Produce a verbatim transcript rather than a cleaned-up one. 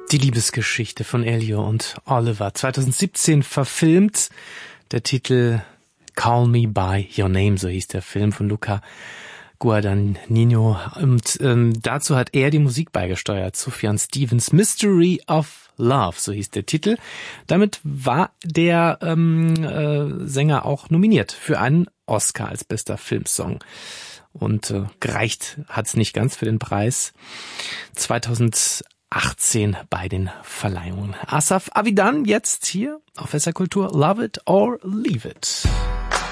Die Liebesgeschichte von Elio und Oliver, zwanzig siebzehn verfilmt. Der Titel Call Me By Your Name, so hieß der Film von Luca Guadagnino. Und ähm, dazu hat er die Musik beigesteuert. Sufjan Stevens, Mystery of Love, so hieß der Titel. Damit war der ähm, äh, Sänger auch nominiert für einen Oscar als bester Filmsong. Und äh, gereicht hat's nicht ganz für den Preis. zweitausendachtzehn bei den Verleihungen. Asaf Avidan jetzt hier auf S R Kultur. Love it or leave it.